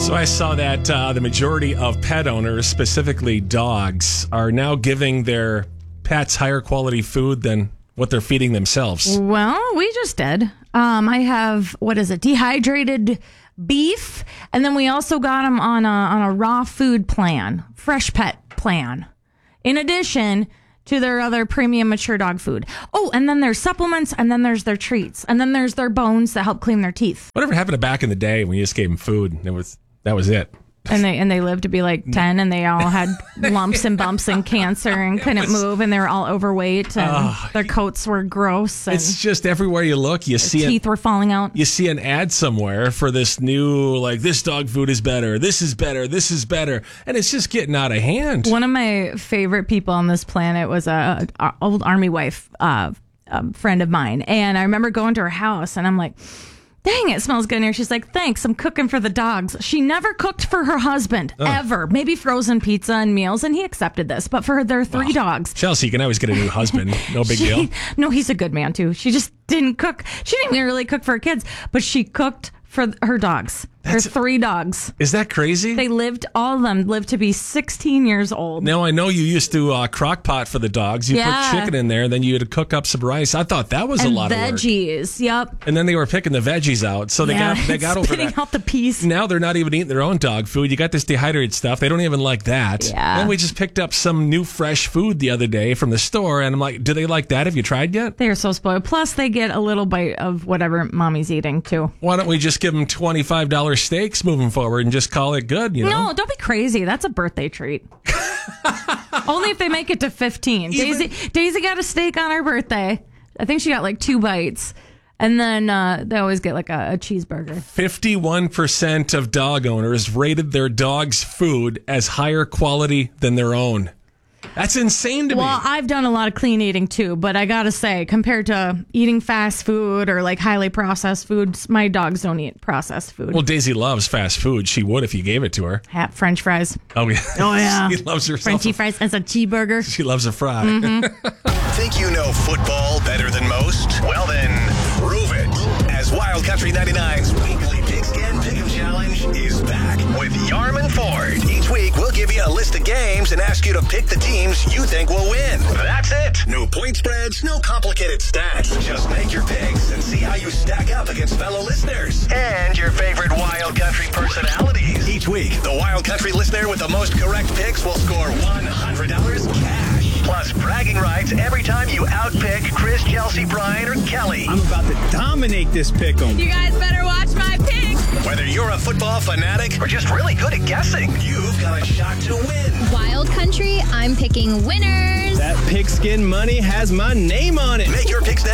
So I saw that the majority of pet owners, specifically dogs, are now giving their pets higher quality food than what they're feeding themselves. Well, we just did. I have, dehydrated beef, and then we also got them on a raw food plan, fresh pet plan, in addition to their other premium mature dog food. Oh, and then there's supplements, and then there's their treats, and then there's their bones that help clean their teeth. Whatever happened to back in the day when you just gave them food? That was it. And they lived to be like 10, and they all had lumps and bumps and cancer and couldn't move, and they were all overweight, and their coats were gross. And it's just everywhere you look, you see teeth were falling out. You see an ad somewhere for this new, like, this dog food is better, this is better, this is better, and it's just getting out of hand. One of my favorite people on this planet was a old Army wife, a friend of mine, and I remember going to her house, and I'm like, dang, it smells good in here. She's like, thanks, I'm cooking for the dogs. She never cooked for her husband, ever. Maybe frozen pizza and meals, and he accepted this. But for their three dogs. Chelsea, you can always get a new husband. No big deal. No, he's a good man, too. She just didn't cook. She didn't even really cook for her kids, but she cooked for her dogs. Her three dogs. Is that crazy? All of them lived to be 16 years old. Now, I know you used to crock pot for the dogs. You put chicken in there, then you had to cook up some rice. I thought that was a lot of work. Veggies, yep. And then they were picking the veggies out. So they got over spitting that. out the peas. Now they're not even eating their own dog food. You got this dehydrated stuff. They don't even like that. Yeah. And we just picked up some new fresh food the other day from the store. And I'm like, do they like that? Have you tried yet? They are so spoiled. Plus, they get a little bite of whatever mommy's eating, too. Why don't we just give them $25 steaks moving forward and just call it good, you know? No, don't be crazy. That's a birthday treat. Only if they make it to 15. Daisy got a steak on her birthday. I think she got like 2 bites. And then they always get like a cheeseburger. 51% of dog owners rated their dog's food as higher quality than their own. That's insane to me. Well, I've done a lot of clean eating too, but I gotta say, compared to eating fast food or like highly processed foods, my dogs don't eat processed food. Well, Daisy loves fast food. She would if you gave it to her. French fries. Oh, yeah. Oh, yeah. She loves herself. Frenchy fries as a cheeseburger. She loves a fry. Mm-hmm. Think you know football better than most? Well then, prove it. As Wild Country 99's weekly Pigskin Pick'em Challenge is back with Yarman Ford. Each week, we'll give you a list of games and ask you to pick the teams you think will win. That's it. No point spreads, no complicated stats. Just make your picks and see how you stack up against fellow listeners and your favorite Wild Country personalities. Each week, the Wild Country listener with the most correct picks will score $100 cash. Plus bragging rights every time you outpick Chris, Chelsea, Brian, or Kelly. I'm about to dominate this pick'em. You guys better watch my picks. Whether you're a football fanatic or just really good at guessing, you've got a shot to win. Wild Country, I'm picking winners. That pigskin money has my name on it. Make your picks now.